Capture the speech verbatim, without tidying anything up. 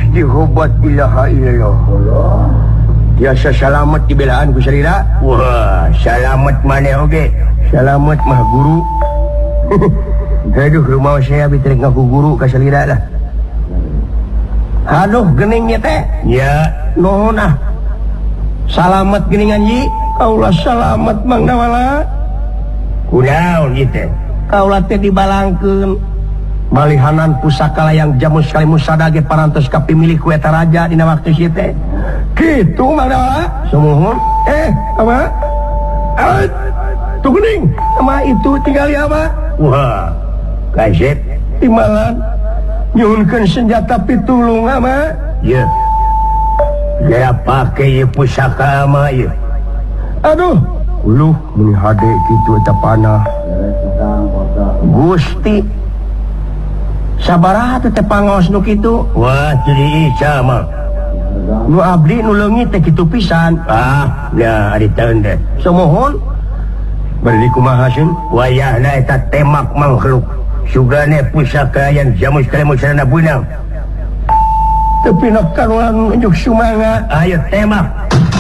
Gusti Hobat ilaha illallah. Biasa salamet dibelaan ku salira. Wah, salamet mana oge? Salamet mah guru. Aduh, rumah saya bitrik ngaku guru ka salira lah. Aduh, geningnya teh. Ya, nuhun ah. Salamet geningan Yi. Kaulah salamet Mang Nawala. Kunaon ieu teh? Kaulah teh dibalangkeun balihanan pusaka layang jamu sekali musada ge parantos ka pimilih ku eta raja dina waktu sieu teh. Kitu Mang Nawala. Sumuhun. Eh, apa? Ah, tuh gening. Sama itu tinggali apa? Wah, kaset timbalan nyuhunkeun senjata pitulung ama. Ye. Gaya pake ye pusaka ama ye. Aduh, uluh mun hade kitu eta panah. Gusti sabaraha teh pangaos nu kitu? Wah, jadi Ica mah. Nu abdi nu leungit teh kitu pisan. Ah, ya ari taeun teh. Samohon. Bari kumaha sun? Wayahna eta temak makhluk. Sugane pusaka yang jamus kalemu sarana bunang. Tapi nak karuan unjuk sumangat. Ayo temak.